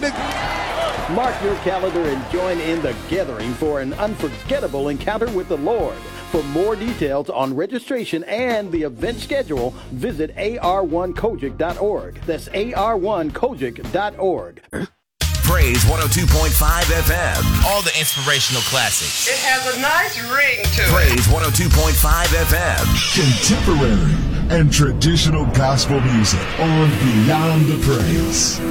Mark your calendar and join in the gathering for an unforgettable encounter with the Lord. For more details on registration and the event schedule, visit ar1kojic.org. That's ar1kojic.org. Praise 102.5 FM. All the inspirational classics. It has a nice ring to it. Praise 102.5 FM. Contemporary and traditional gospel music on Beyond the Praise.